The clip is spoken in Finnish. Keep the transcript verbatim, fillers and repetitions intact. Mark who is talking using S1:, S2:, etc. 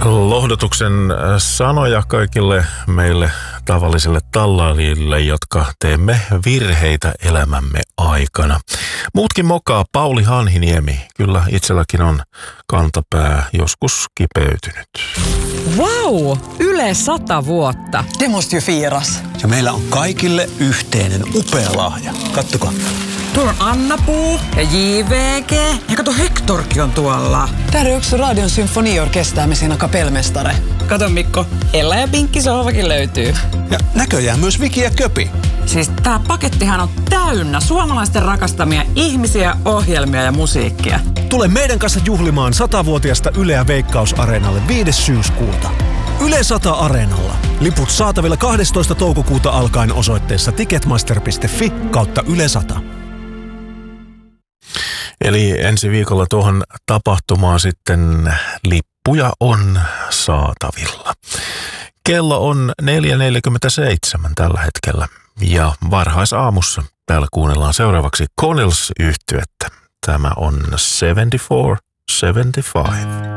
S1: Lohdutuksen sanoja kaikille meille tavallisille tallaajille, jotka teemme virheitä elämämme aikana. Muutkin mokaa. Pauli Hanhiniemi. Kyllä itselläkin on kantapää joskus kipeytynyt.
S2: Vau! Yle sata vuotta.
S3: Det måste ju firas.
S4: Ja meillä on kaikille yhteinen upea lahja. Kattokaa.
S2: Tuolla on Anna-Puu ja J V G. Ja kato, Hektorkin on tuolla.
S3: Där är också Radion symfoniorkester med sina kapellmästare.
S2: Kato Mikko, Ella ja Pinkki sohvakin löytyy.
S4: Ja näköjään myös Viki ja Köpi.
S2: Siis tää pakettihan on täynnä suomalaisten rakastamia ihmisiä, ohjelmia ja musiikkia.
S5: Tule meidän kanssa juhlimaan satavuotiaasta Yleä Veikkaus-areenalle viides syyskuuta. Yle sata Areenalla. Liput saatavilla kahdestoista toukokuuta alkaen osoitteessa ticketmaster piste fi kautta Yle sata.
S1: Eli ensi viikolla tuohon tapahtumaan sitten lippuja on saatavilla. Kello on neljä neljäkymmentäseitsemän tällä hetkellä ja varhaisaamussa täällä kuunnellaan seuraavaksi Connells-yhtyettä. Tämä on seitsemänkymmentäneljä seitsemänkymmentäviisi.